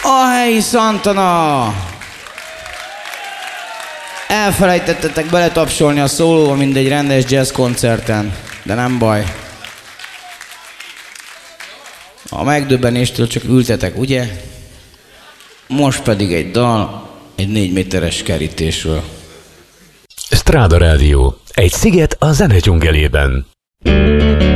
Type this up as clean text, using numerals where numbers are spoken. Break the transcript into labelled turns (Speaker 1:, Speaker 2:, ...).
Speaker 1: A helyi Santana! Elfelejtettetek beletapsolni a szólóba, mint egy rendes jazz koncerten, de nem baj. A megdöbbenéstől csak ültetek, ugye? Most pedig egy dal, egy 4 méteres kerítésről.
Speaker 2: Stráda Rádió. Egy sziget a zene dzsungelében.